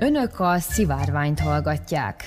Önök a Szivárványt hallgatják.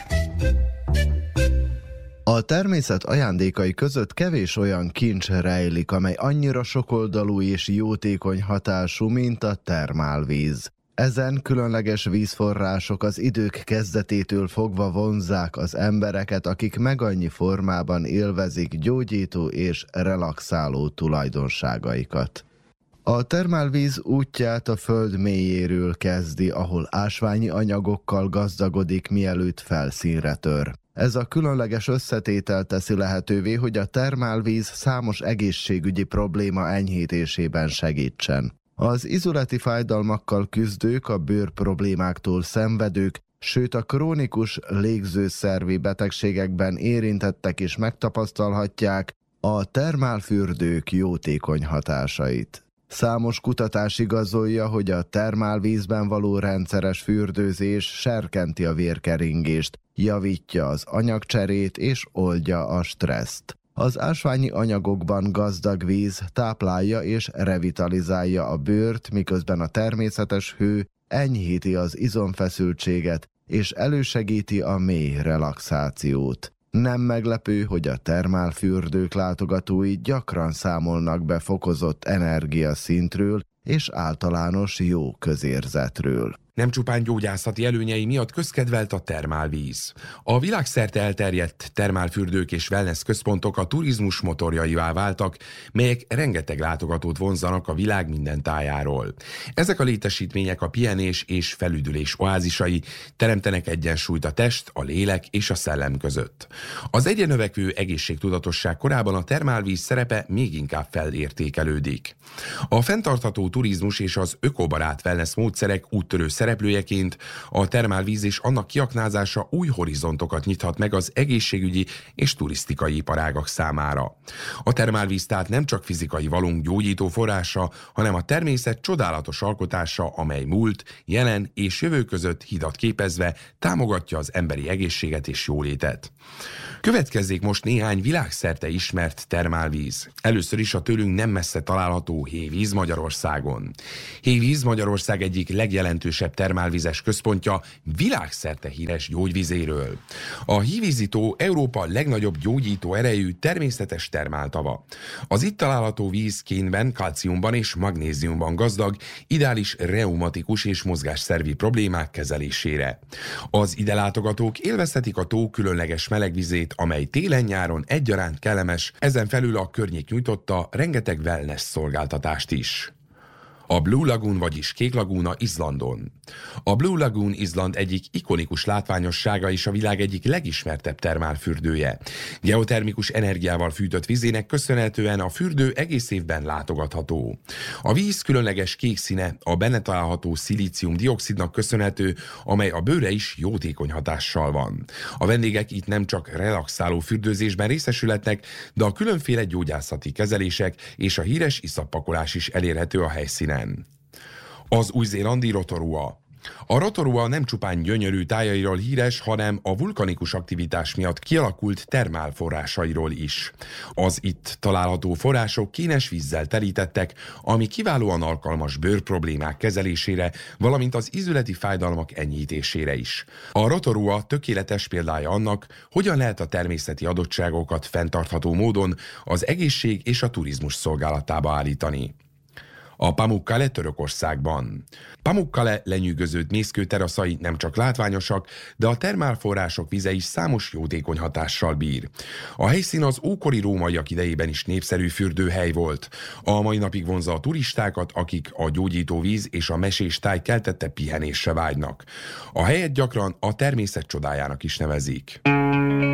A természet ajándékai között kevés olyan kincs rejlik, amely annyira sokoldalú és jótékony hatású, mint a termálvíz. Ezen különleges vízforrások az idők kezdetétől fogva vonzzák az embereket, akik megannyi formában élvezik gyógyító és relaxáló tulajdonságaikat. A termálvíz útját a föld mélyéről kezdi, ahol ásványi anyagokkal gazdagodik, mielőtt felszínre tör. Ez a különleges összetétel teszi lehetővé, hogy a termálvíz számos egészségügyi probléma enyhítésében segítsen. Az izületi fájdalmakkal küzdők, a bőr problémáktól szenvedők, sőt a krónikus légzőszervi betegségekben érintettek is megtapasztalhatják a termálfürdők jótékony hatásait. Számos kutatás igazolja, hogy a termálvízben való rendszeres fürdőzés serkenti a vérkeringést, javítja az anyagcserét és oldja a stresszt. Az ásványi anyagokban gazdag víz táplálja és revitalizálja a bőrt, miközben a természetes hő enyhíti az izomfeszültséget és elősegíti a mély relaxációt. Nem meglepő, hogy a termálfürdők látogatói gyakran számolnak be fokozott energiaszintről és általános jó közérzetről. Nem csupán gyógyászati előnyei miatt közkedvelt a termálvíz. A világszerte elterjedt termálfürdők és wellness központok a turizmus motorjaivá váltak, melyek rengeteg látogatót vonzanak a világ minden tájáról. Ezek a létesítmények a pihenés és felüdülés oázisai, teremtenek egyensúlyt a test, a lélek és a szellem között. Az egyre növekvő egészségtudatosság korában a termálvíz szerepe még inkább felértékelődik. A fenntartható turizmus és az ökobarát wellness módszerek úttörő szereplőjeként a termálvíz és annak kiaknázása új horizontokat nyithat meg az egészségügyi és turisztikai iparágak számára. A termálvíz tehát nem csak fizikai valónk gyógyító forrása, hanem a természet csodálatos alkotása, amely múlt, jelen és jövő között hidat képezve támogatja az emberi egészséget és jólétet. Következzék most néhány világszerte ismert termálvíz. Először is a tőlünk nem messze található Hévíz Magyarországon. Hévíz Magyarország egyik legjelentősebb termálvizes központja, világszerte híres gyógyvizéről. A Hévízi-tó Európa legnagyobb gyógyító erejű természetes termáltava. Az itt található víz kénben, kalciumban és magnéziumban gazdag, ideális reumatikus és mozgásszervi problémák kezelésére. Az ide látogatók élvezhetik a tó különleges melegvizét, amely télen-nyáron egyaránt kellemes, ezen felül a környék nyújtotta rengeteg wellness szolgáltatást is. A Blue Lagoon, vagyis Kék Lagúna Izlandon. A Blue Lagoon Izland egyik ikonikus látványossága és a világ egyik legismertebb termálfürdője. Geotermikus energiával fűtött vízének köszönhetően a fürdő egész évben látogatható. A víz különleges kék színe a benne található szilícium-dioxidnak köszönhető, amely a bőrre is jótékony hatással van. A vendégek itt nem csak relaxáló fürdőzésben részesülhetnek, de a különféle gyógyászati kezelések és a híres iszappakolás is elérhető a helyszínen. Az új-zélandi Rotorua. A Rotorua nem csupán gyönyörű tájairól híres, hanem a vulkanikus aktivitás miatt kialakult termálforrásairól is. Az itt található források kénes vízzel telítettek, ami kiválóan alkalmas bőrproblémák kezelésére, valamint az ízületi fájdalmak enyhítésére is. A Rotorua tökéletes példája annak, hogyan lehet a természeti adottságokat fenntartható módon az egészség és a turizmus szolgálatába állítani. A Pamukkale Törökországban. Pamukkale lenyűgöző mészkőteraszai nem csak látványosak, de a termálforrások vize is számos jótékony hatással bír. A helyszín az ókori rómaiak idejében is népszerű fürdőhely volt. A mai napig vonzza a turistákat, akik a gyógyító víz és a mesés táj keltette pihenésre vágynak. A helyet gyakran a természet csodájának is nevezik.